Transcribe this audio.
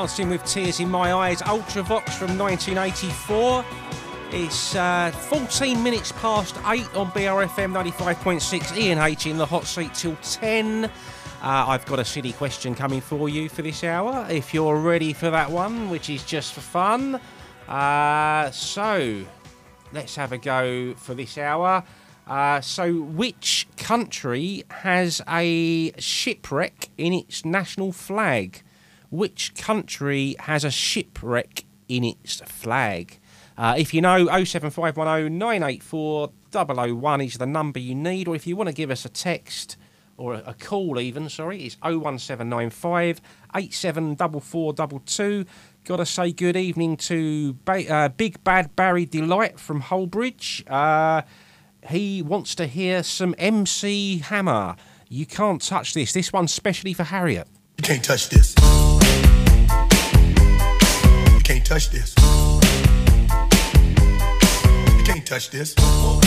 Dancing with Tears in My Eyes, Ultravox from 1984. It's 14 minutes past 8 on BRFM 95.6. Ian H in the hot seat till 10. I've got a silly question coming for you for this hour, if you're ready for that one, which is just for fun. So, let's have a go for this hour. So, which country has a shipwreck in its national flag? Which country has a shipwreck in its flag? If you know, 07510 984 001 is the number you need, or if you want to give us a text or a call even, it's 01795 874422. Got to say good evening to Big Bad Barry Delight from Holbridge. He wants to hear some MC Hammer. You can't touch this. This one's specially for Harriet. You can't touch this. You can't touch this. You can't touch this.